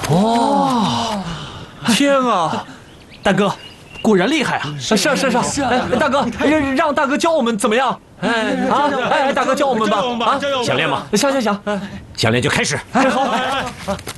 哇！天啊，大哥，果然厉害啊！是。哎，大哥，让大哥教我们怎么样？大哥教我们吧！啊， 想练吗？ 行， 想练就开始。 好。